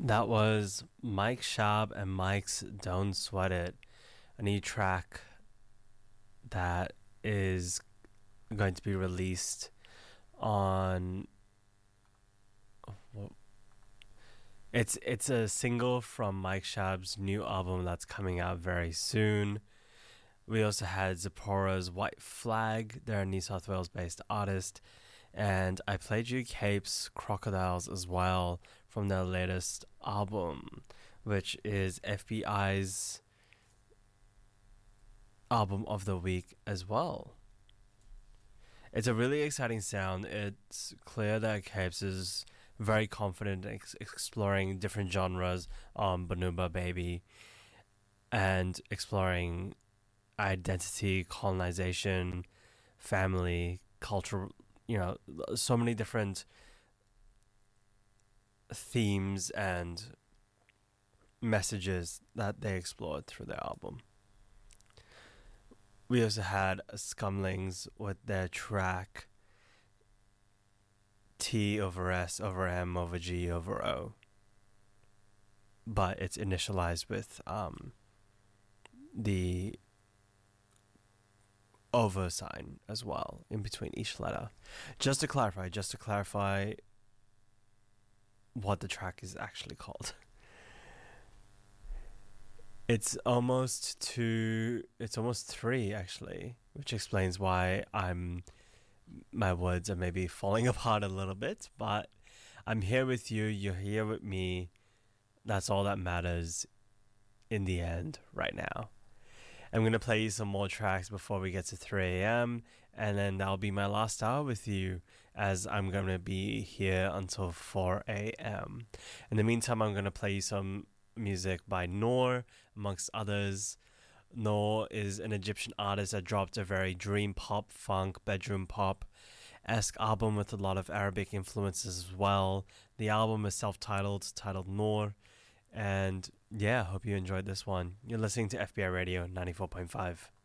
That was Mike Schaub and Mike's Don't Sweat It, a new track that is going to be released on. It's a single from Mike Schaub's new album that's coming out very soon. We also had Zipporah's White Flag, they're a New South Wales based artist, and I played you Cape's Crocodiles as well from their latest album, which is FBI's album of the week as well. It's a really exciting sound. It's clear that Capes is very confident in exploring different genres on Banuba Baby and exploring identity, colonization, family, culture, so many different themes and messages that they explored through their album. We also had Scumlings with their track T over S over M over G over O. But it's initialized with the over sign as well in between each letter. Just to clarify what the track is actually called. It's almost 3 actually, which explains why my words are maybe falling apart a little bit, but I'm here with you, you're here with me. That's all that matters in the end right now. I'm going to play you some more tracks before we get to 3 a.m. and then that'll be my last hour with you, as I'm going to be here until 4 a.m. In the meantime, I'm going to play you some music by Noor, amongst others. Noor is an Egyptian artist that dropped a very dream pop, funk, bedroom pop-esque album with a lot of Arabic influences as well. The album is self-titled, titled Noor. And yeah, hope you enjoyed this one. You're listening to FBI Radio 94.5.